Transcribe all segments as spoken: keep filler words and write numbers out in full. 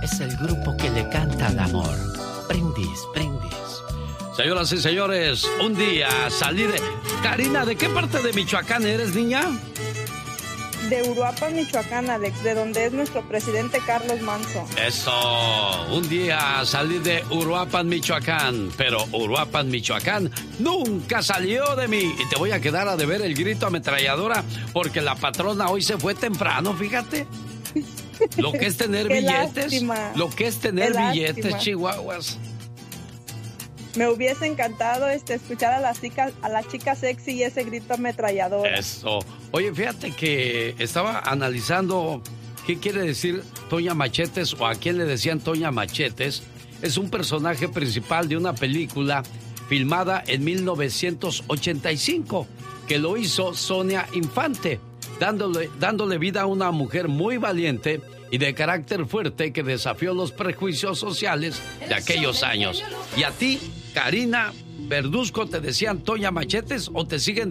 es el grupo que le canta al amor. Brindis, brindis. Señoras y señores, un día salí de... Karina, ¿de qué parte de Michoacán eres, niña? De Uruapan, Michoacán, Alex, de donde es nuestro presidente Carlos Manzo. Eso, un día salí de Uruapan, Michoacán, pero Uruapan, Michoacán nunca salió de mí. Y te voy a quedar a deber el grito ametralladora porque la patrona hoy se fue temprano, fíjate. Lo que es tener billetes, lástima. Lo que es tener Qué billetes, lástima. Chihuahuas. Me hubiese encantado este, escuchar a la, chica, a la chica sexy y ese grito ametrallador. Eso. Oye, fíjate que estaba analizando qué quiere decir Toña Machetes o a quién le decían Toña Machetes. Es un personaje principal de una película filmada en mil novecientos ochenta y cinco que lo hizo Sonia Infante, dándole, dándole vida a una mujer muy valiente y de carácter fuerte que desafió los prejuicios sociales de aquellos años. ¿Y a ti, Karina Verduzco, te decían Toña Machetes o te siguen?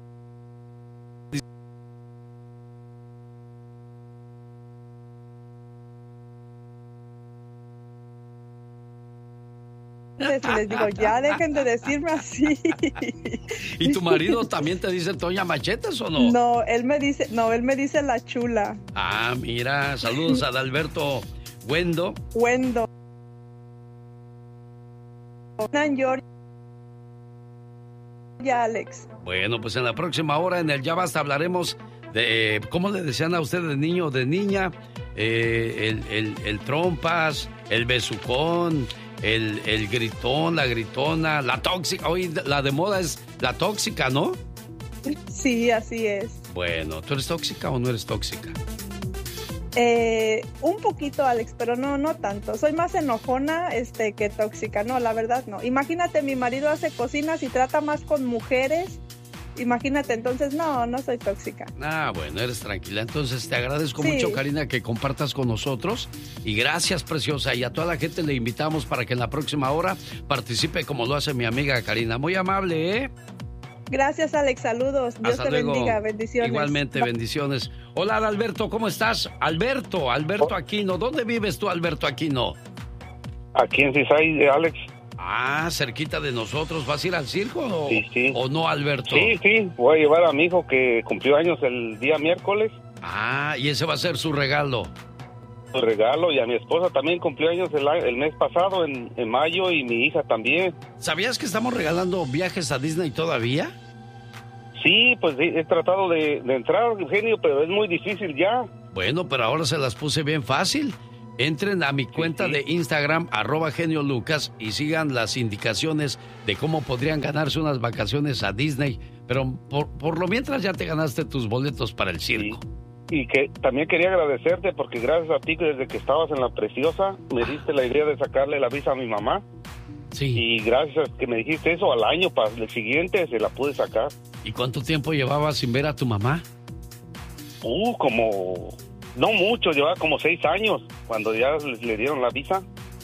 Les digo, ya dejen de decirme así. ¿Y tu marido también te dice Toña Machetes o no? No, él me dice, no, él me dice la chula. Ah, mira, saludos a Adalberto Wendo. Wendo. Ya, Alex. Bueno, pues en la próxima hora en el Ya Basta hablaremos de, ¿cómo le decían a usted de niño o de niña? Eh, el, el, el trompas, el besucón, el, el gritón, la gritona, la tóxica. Hoy la de moda es la tóxica, ¿no? Sí, así es. Bueno, ¿tú eres tóxica o no eres tóxica? Eh, un poquito, Alex, pero no, no tanto. Soy más enojona este, que tóxica. No, la verdad no. Imagínate, mi marido hace cocinas y trata más con mujeres. Imagínate, entonces no, no soy tóxica. Ah, bueno, eres tranquila. Entonces te agradezco sí. mucho, Karina, que compartas con nosotros. Y gracias, preciosa. Y a toda la gente le invitamos para que en la próxima hora participe como lo hace mi amiga Karina. Muy amable, ¿eh? Gracias, Alex. Saludos. Dios Hasta te luego. bendiga. Bendiciones. Igualmente, bendiciones. Hola, Alberto, ¿cómo estás? Alberto, Alberto Aquino. ¿Dónde vives tú, Alberto Aquino? Aquí en Cisay, Alex. Ah, cerquita de nosotros. ¿Vas a ir al circo o, sí, sí. o no, Alberto? Sí, sí. Voy a llevar a mi hijo que cumplió años el día miércoles. Ah, y ese va a ser su regalo. Su regalo, y a mi esposa también cumplió años el, el mes pasado, en, en mayo, y mi hija también. ¿Sabías que estamos regalando viajes a Disney todavía? Sí, pues he, he tratado de, de entrar, Eugenio, pero es muy difícil ya. Bueno, pero ahora se las puse bien fácil. Entren a mi cuenta sí, sí. de Instagram, arroba Genio Lucas, y sigan las indicaciones de cómo podrían ganarse unas vacaciones a Disney. Pero por, por lo mientras ya te ganaste tus boletos para el circo. Sí. Y que también quería agradecerte porque gracias a ti, desde que estabas en La Preciosa, me diste la idea de sacarle la visa a mi mamá. Sí. Y gracias a que me dijiste eso, al año, para el siguiente, se la pude sacar. ¿Y cuánto tiempo llevabas sin ver a tu mamá? Uh, como... No mucho, llevaba como seis años cuando ya le, le dieron la visa.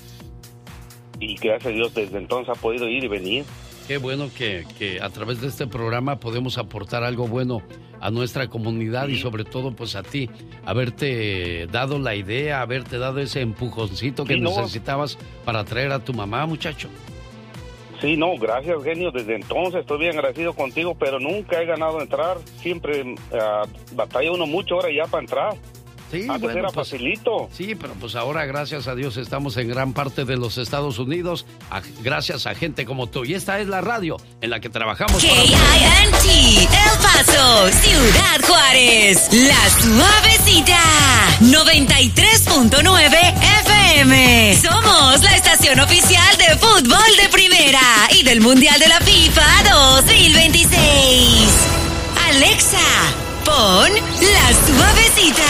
Y gracias a Dios desde entonces ha podido ir y venir. Qué bueno que, que a través de este programa podemos aportar algo bueno a nuestra comunidad sí. y sobre todo pues a ti, haberte dado la idea, haberte dado ese empujoncito que sí, no. necesitabas para traer a tu mamá, muchacho. Sí, no, gracias, genio. Desde entonces estoy bien agradecido contigo, pero nunca he ganado entrar. Siempre uh, batalla uno mucho ahora ya para entrar. Sí, Antes bueno, era pues, facilito. Sí, pero pues ahora, gracias a Dios, estamos en gran parte de los Estados Unidos, a, gracias a gente como tú. Y esta es la radio en la que trabajamos. K I N T, El Paso, Ciudad Juárez, La Suavecita, noventa y tres punto nueve F M. Somos la estación oficial de fútbol de primera y del Mundial de la FIFA dos mil veintiséis. Alexa, pon La Suavecita.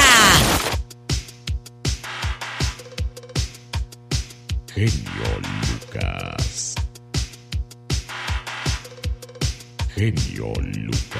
Genio Lucas. Genio Lucas.